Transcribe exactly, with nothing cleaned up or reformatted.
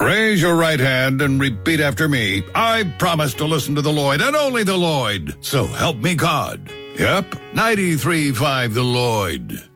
Raise your right hand and repeat after me. I promise to listen to the Lloyd and only the Lloyd. So help me God. Yep, ninety-three point five The Lloyd.